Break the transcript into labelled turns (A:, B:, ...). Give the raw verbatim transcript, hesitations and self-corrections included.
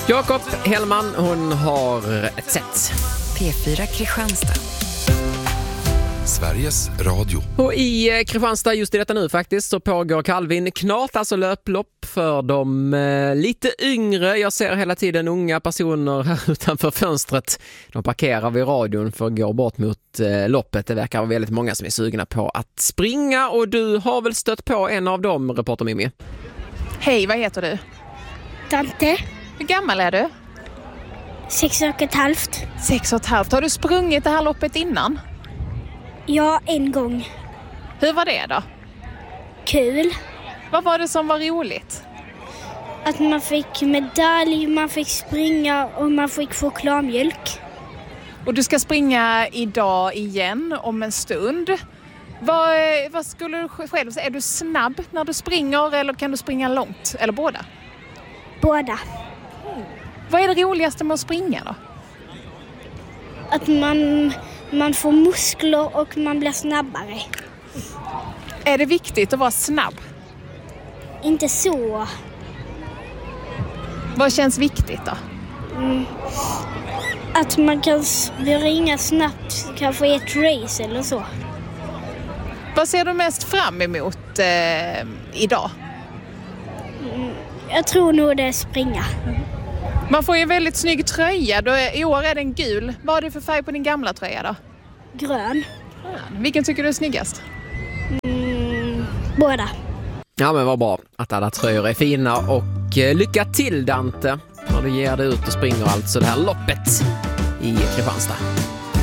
A: Jakob Hellman, hon har ett sätt.
B: P fyra Kristianstad.
C: Sveriges Radio.
A: Och i Kristianstad just i detta nu faktiskt så pågår Calvin Knat, alltså löplopp för de eh, lite yngre. Jag ser hela tiden unga personer här utanför fönstret. De parkerar vid radion för att gå bort mot eh, loppet. Det verkar vara väldigt många som är sugna på att springa, och du har väl stött på en av dem, reporter Mimmi?
D: Hej, vad heter du?
E: Tante.
D: Hur gammal är du?
E: Sex och ett halvt.
D: Sex och ett halvt. Har du sprungit det här loppet innan?
E: Ja, en gång.
D: Hur var det då?
E: Kul.
D: Vad var det som var roligt?
E: Att man fick medalj, man fick springa och man fick chokladmjölk.
D: Och du ska springa idag igen om en stund. Vad, vad skulle du själv säga? Är du snabb när du springer eller kan du springa långt? Eller båda?
E: Båda.
D: Vad är det roligaste med att springa då?
E: Att man, man får muskler och man blir snabbare.
D: Är det viktigt att vara snabb?
E: Inte så.
D: Vad känns viktigt då?
E: Mm. Att man kan springa snabbt, kanske i ett race eller så.
D: Vad ser du mest fram emot eh, idag?
E: Mm. Jag tror nog det är springa.
D: Man får ju en väldigt snygg tröja. Då är, i år är den gul. Vad har du för färg på din gamla tröja då?
E: Grön.
D: Grön. Vilken tycker du är snyggast?
E: Mm, båda.
A: Ja, men vad bra att alla tröjor är fina, och eh, lycka till Dante när du ger dig ut och springer alltså det här loppet i Kristianstad.